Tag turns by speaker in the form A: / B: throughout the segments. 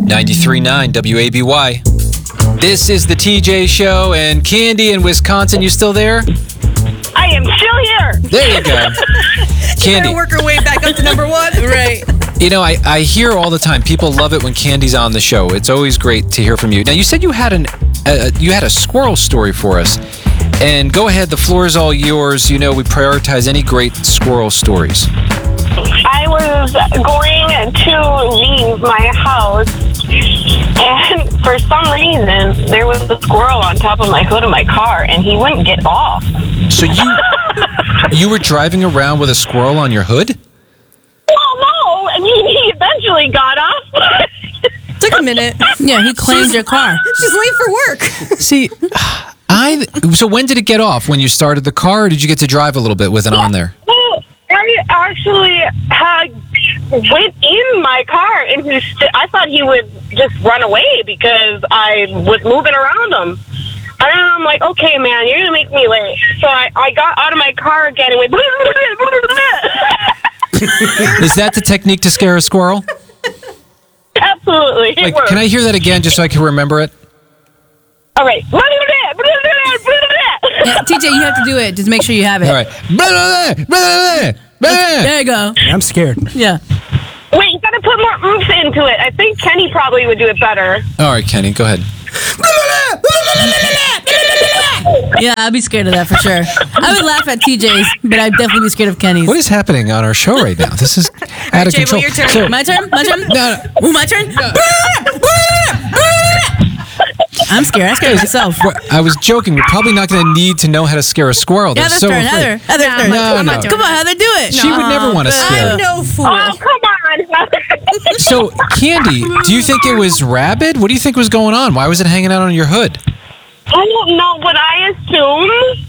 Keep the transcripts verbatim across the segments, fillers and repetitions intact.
A: ninety-three point nine W A B Y. This is the T J Show, and Candy in Wisconsin, you still there?
B: I am still here.
A: There you go. Candy.
C: Gotta work her way back up to number one. Right.
A: You know, I, I hear all the time, people love it when Candy's on the show. It's always great to hear from you. Now, you said you had an uh, you had a squirrel story for us. And go ahead, the floor is all yours. You know, we prioritize any great squirrel stories.
B: I was going to leave my house, and for some reason, there was a squirrel on top of my hood of my car, and he wouldn't get off.
A: So you you were driving around with a squirrel on your hood?
B: Well, no, I mean, he eventually got off.
C: Took a minute.
D: Yeah, he claimed your car.
C: She's late for work.
A: See, I so when did it get off? When you started the car, or did you get to drive a little bit with it on there?
B: Well, I actually had went in my car, and he st- I thought he would just run away because I was moving around him. And I'm like, okay, man, you're going to make me late. So I, I got out of my car again and went...
A: Is that the technique to scare a squirrel?
B: Absolutely.
A: Like, can I hear that again just so I can remember it?
B: All right.
D: Yeah, T J, you have to do it. Just make sure you have it.
A: All right.
D: There you go.
E: I'm scared.
D: Yeah.
B: Wait, you got to put more oomph into it. I think Kenny probably would do it better.
A: All right, Kenny, go ahead.
D: Yeah, I'd be scared of that for sure. I would laugh at T J's, but I'd definitely be scared of Kenny's.
A: What is happening on our show right now? This is out of
C: Jay,
A: control.
C: your turn.
A: So-
D: My turn? My turn?
A: No, no.
D: Ooh, my turn? I'm scared. I scared myself.
A: I was joking. We're probably not going to need to know how to scare a squirrel. They're
D: Heather's
A: so
D: turn.
A: afraid.
D: Heather. Heather's
C: No,
D: turn.
A: No,
D: Come
A: no.
D: on, Come on, Heather, do it.
A: She would never want to scare.
C: I'm no fool.
B: Oh, come on.
A: So, Candy, do you think it was rabid? What do you think was going on? Why was it hanging out on your hood?
B: I don't know. What I assume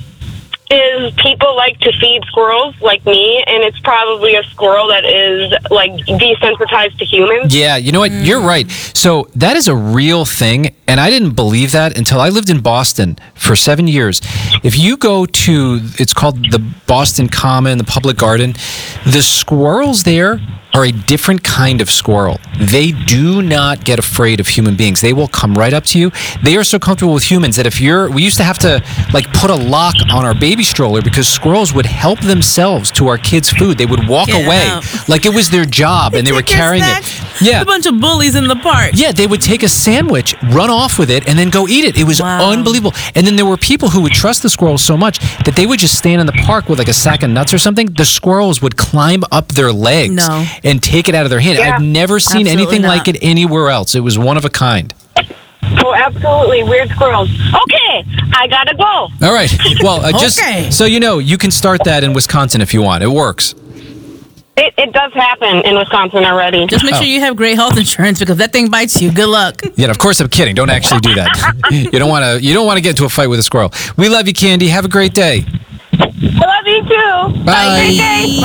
B: is people like to feed squirrels like me, and it's probably a squirrel that is like desensitized to humans.
A: Yeah, you know what? You're right. So that is a real thing, and I didn't believe that until I lived in Boston for seven years. If you go to, it's called the Boston Common, the Public Garden, the squirrels there are a different kind of squirrel. They do not get afraid of human beings. They will come right up to you. They are so comfortable with humans that if you're, we used to have to like put a lock on our baby stroller because squirrels would help themselves to our kids' food. They would walk
D: Get
A: away
D: out.
A: like it was their job, and they were
D: Take your
A: carrying
D: snacks.
A: it. Yeah.
D: A bunch of bullies in the park.
A: Yeah, they would take a sandwich, run off with it, and then go eat it. It was
D: Wow.
A: unbelievable. And then there were people who would trust the squirrels so much that they would just stand in the park with like a sack of nuts or something. The squirrels would climb up their legs
D: No.
A: and take it out of their hand.
B: Yeah.
A: I've never seen
D: Absolutely
A: anything
D: not.
A: like it anywhere else. It was one of a kind.
B: Oh, absolutely. Weird squirrels. Okay, I gotta go.
A: All right. Well, uh, just
D: Okay.
A: so you know, you can start that in Wisconsin if you want. It works.
B: It, it does happen in Wisconsin already.
D: Just make
A: Oh.
D: sure you have great health insurance because that thing bites you. Good luck.
A: Yeah, of course I'm kidding. Don't actually do that. you don't want to. You don't want to get into a fight with a squirrel. We love you, Candy. Have a great day.
B: I love you too.
A: Bye.
B: Have a great day.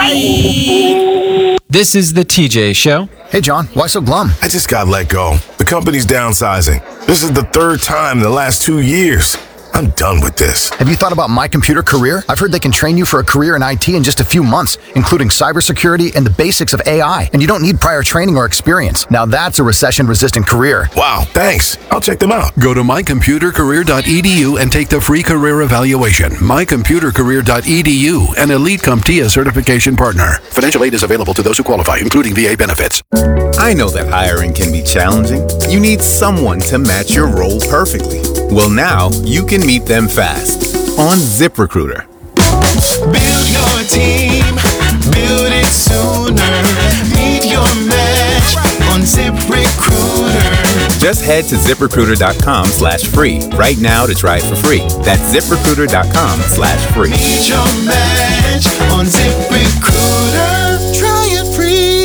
B: Bye.
A: This is the T J Show.
F: Hey, John, why so glum?
G: I just got let go. The company's downsizing. This is the third time in the last two years. I'm done with this.
F: Have you thought about My Computer Career? I've heard they can train you for a career in I T in just a few months, including cybersecurity and the basics of A I. And you don't need prior training or experience. Now that's a recession-resistant career.
G: Wow, thanks. I'll check them out.
H: Go to my computer career dot e d u and take the free career evaluation. my computer career dot e d u, an Elite CompTIA certification partner. Financial aid is available to those who qualify, including V A benefits.
I: I know that hiring can be challenging. You need someone to match your role perfectly. Well, now you can meet them fast on ZipRecruiter.
J: Build your team, build it sooner. Meet your match on ZipRecruiter.
I: Just head to ZipRecruiter.com slash free right now to try it for free. That's ZipRecruiter.com slash free.
J: Meet your match on ZipRecruiter. Try it free.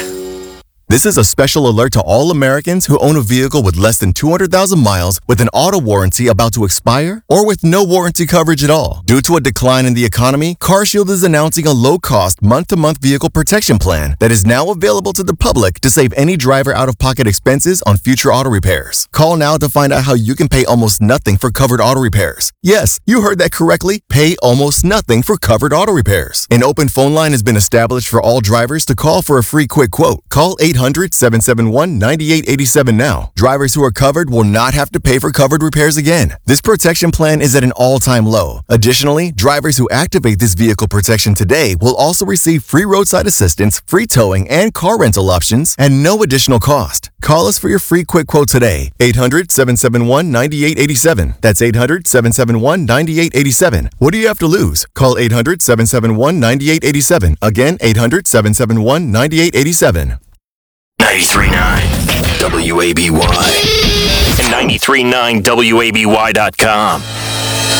K: This is a special alert to all Americans who own a vehicle with less than two hundred thousand miles with an auto warranty about to expire or with no warranty coverage at all. Due to a decline in the economy, CarShield is announcing a low-cost month-to-month vehicle protection plan that is now available to the public to save any driver out-of-pocket expenses on future auto repairs. Call now to find out how you can pay almost nothing for covered auto repairs. Yes, you heard that correctly. Pay almost nothing for covered auto repairs. An open phone line has been established for all drivers to call for a free quick quote. Call eight hundred, seven seven one, nine eight eight seven now. Drivers who are covered will not have to pay for covered repairs again. This protection plan is at an all-time low. Additionally, drivers who activate this vehicle protection today will also receive free roadside assistance, free towing, and car rental options at no additional cost. Call us for your free quick quote today. eight hundred, seven seven one, nine eight eight seven. That's eight hundred, seven seven one, nine eight eight seven. What do you have to lose? Call eight hundred, seven seven one, nine eight eight seven. Again, eight hundred, seven seven one, nine eight eight seven.
E: ninety-three point nine W A B Y and ninety-three point nine W A B Y dot com.